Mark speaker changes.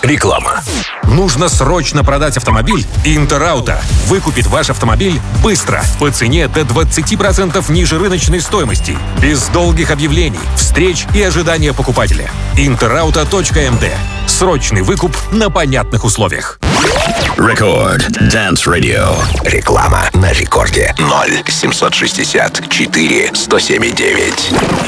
Speaker 1: Реклама.
Speaker 2: Нужно срочно продать автомобиль? Интерауто выкупит ваш автомобиль быстро, по цене до 20% ниже рыночной стоимости, без долгих объявлений, встреч и ожидания покупателя. Интерауто.мд. Срочный выкуп на понятных условиях.
Speaker 1: Рекорд Dance Radio. Реклама на рекорде 0 764 107,9.